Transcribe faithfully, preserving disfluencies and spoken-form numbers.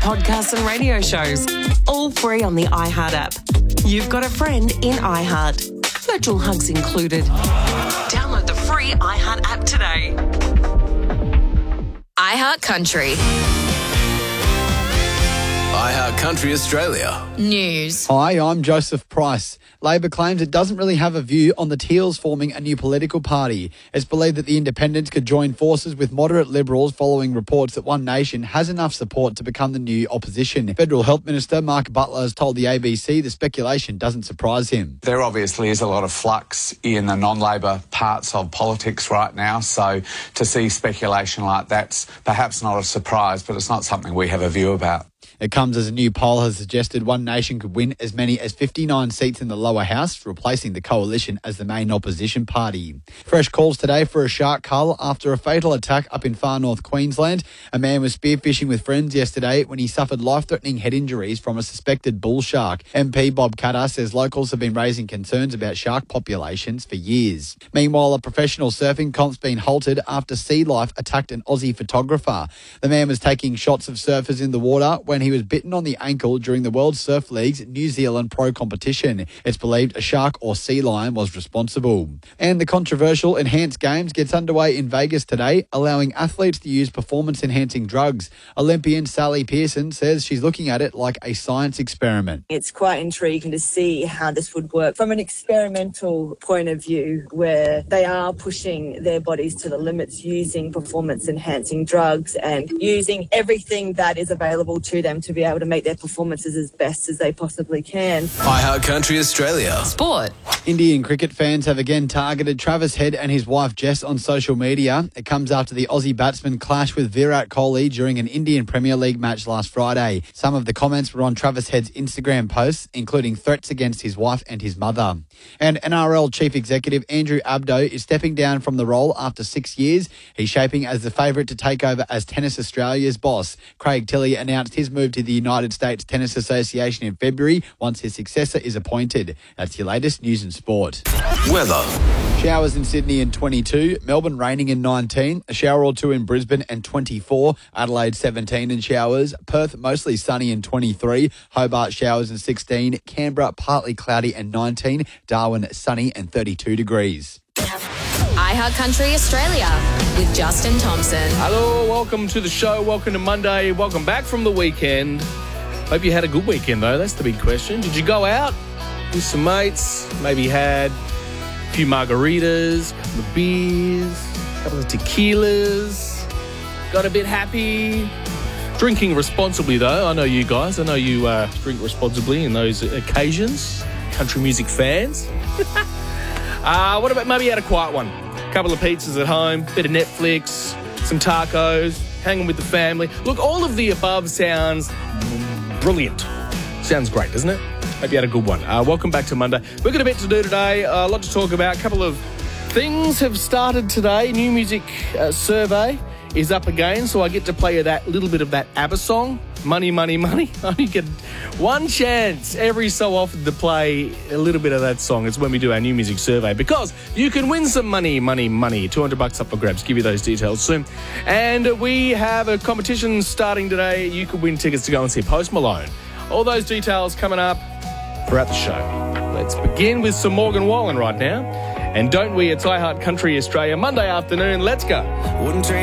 podcasts and radio shows, all free on the iHeart app. You've got a friend in iHeart. Virtual hugs included. Download the free iHeart app today. iHeart Country. iHeart Country Australia. News. Hi, I'm Joseph Price. Labor claims it doesn't really have a view on the Teals forming a new political party. It's believed that the Independents could join forces with moderate Liberals following reports that One Nation has enough support to become the new opposition. Federal Health Minister Mark Butler has told the A B C the speculation doesn't surprise him. There obviously is a lot of flux in the non-Labor parts of politics right now, so to see speculation like that's perhaps not a surprise, but it's not something we have a view about. It comes as a new poll has suggested One Nation could win as many as fifty-nine seats in the lower house, replacing the coalition as the main opposition party. Fresh calls today for a shark cull after a fatal attack up in far north Queensland. A man was spearfishing with friends yesterday when he suffered life-threatening head injuries from a suspected bull shark. M P Bob Katter says locals have been raising concerns about shark populations for years. Meanwhile, a professional surfing comp's been halted after sea life attacked an Aussie photographer. The man was taking shots of surfers in the water when he was bitten on the ankle during the World Surf League's New Zealand Pro competition. It's believed a shark or sea lion was responsible. And the controversial Enhanced Games gets underway in Vegas today, allowing athletes to use performance-enhancing drugs. Olympian Sally Pearson says she's looking at it like a science experiment. It's quite intriguing to see how this would work from an experimental point of view, where they are pushing their bodies to the limits using performance-enhancing drugs and using everything that is available to them to be able to make their performances as best as they possibly can. iHeart Country Australia. Sport. Indian cricket fans have again targeted Travis Head and his wife Jess on social media. It comes after the Aussie batsman clashed with Virat Kohli during an Indian Premier League match last Friday. Some of the comments were on Travis Head's Instagram posts, including threats against his wife and his mother. And N R L Chief Executive Andrew Abdo is stepping down from the role after six years. He's shaping as the favourite to take over as Tennis Australia's boss. Craig Tilley announced his move to the United States Tennis Association in February once his successor is appointed. That's your latest news and sport. Weather. Showers in Sydney in twenty-two, Melbourne raining in nineteen, a shower or two in Brisbane and twenty-four, Adelaide seventeen and showers, Perth mostly sunny in twenty-three, Hobart showers in sixteen, Canberra partly cloudy and nineteen, Darwin sunny and thirty-two degrees. iHeart Country Australia with Justin Thompson. Hello, welcome to the show. Welcome to Monday. Welcome back from the weekend. Hope you had a good weekend, though. That's the big question. Did you go out with some mates? Maybe had a few margaritas, a couple of beers, a couple of tequilas. Got a bit happy. Drinking responsibly, though. I know you guys. I know you uh, drink responsibly in those occasions. Country music fans. uh, what about maybe you had a quiet one? A couple of pizzas at home, bit of Netflix, some tacos, hanging with the family. Look, all of the above sounds brilliant. Sounds great, doesn't it? Hope you had a good one. Uh, welcome back to Monday. We've got a bit to do today, uh, a lot to talk about. A couple of things have started today. New music uh, survey is up again, so I get to play you that little bit of that ABBA song, Money, Money, Money. I only get one chance every so often to play a little bit of that song. It's when we do our new music survey, because you can win some money, money, money. two hundred bucks up for grabs. Give you those details soon. And we have a competition starting today. You could win tickets to go and see Post Malone. All those details coming up throughout the show. Let's begin with some Morgan Wallen right now. And don't we, it's iHeart Country Australia, Monday afternoon. Let's go. Wouldn't trade